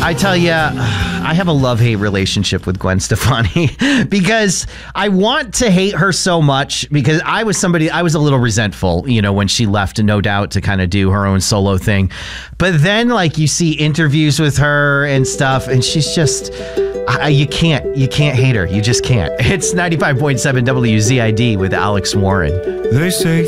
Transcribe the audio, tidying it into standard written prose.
I tell you, I have a love-hate relationship with Gwen Stefani because I want to hate her so much because I was a little resentful, when she left, No Doubt, to kind of do her own solo thing. But then, like, you see interviews with her and stuff, and she's just... You can't hate her. You just can't. It's 95.7 WZID with Alex Warren. They say